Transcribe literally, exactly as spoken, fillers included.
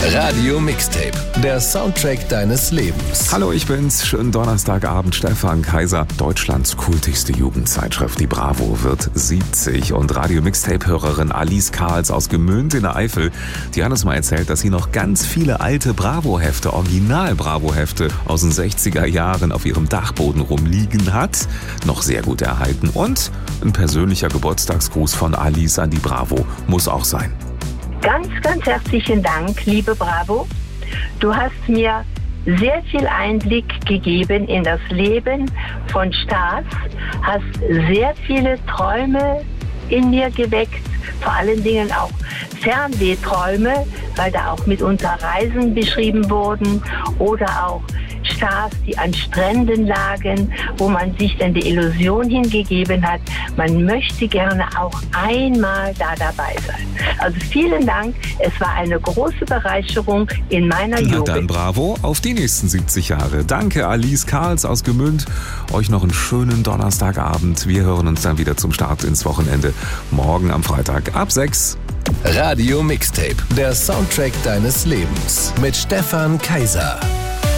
Radio Mixtape, der Soundtrack deines Lebens. Hallo, ich bin's. Schönen Donnerstagabend, Stefan Kaiser. Deutschlands kultigste Jugendzeitschrift, die Bravo, wird siebzig. Und Radio Mixtape-Hörerin Alice Karls aus Gmünd in der Eifel, die hat uns mal erzählt, dass sie noch ganz viele alte Bravo-Hefte, Original-Bravo-Hefte aus den sechziger Jahren auf ihrem Dachboden rumliegen hat. Noch sehr gut erhalten. Und ein persönlicher Geburtstagsgruß von Alice an die Bravo muss auch sein. Ganz, ganz herzlichen Dank, liebe Bravo. Du hast mir sehr viel Einblick gegeben in das Leben von Stars, hast sehr viele Träume in mir geweckt, vor allen Dingen auch Fernsehträume, weil da auch mitunter Reisen beschrieben wurden oder auch Stars, die an Stränden lagen, wo man sich dann die Illusion hingegeben hat, man möchte gerne auch einmal da dabei sein. Also vielen Dank, es war eine große Bereicherung in meiner Na Jugend. dann bravo auf die nächsten siebzig Jahre. Danke Alice Karls aus Gmünd. Euch noch einen schönen Donnerstagabend. Wir hören uns dann wieder zum Start ins Wochenende. Morgen am Freitag ab sechs. Radio Mixtape, der Soundtrack deines Lebens mit Stefan Kaiser.